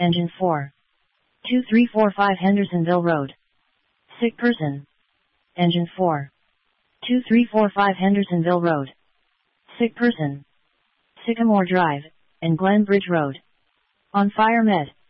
Engine 4. 2345 Hendersonville Road. Sick person. Engine 4. 2345 Hendersonville Road. Sick person. Sycamore Drive, and Glen Bridge Road. On fire med.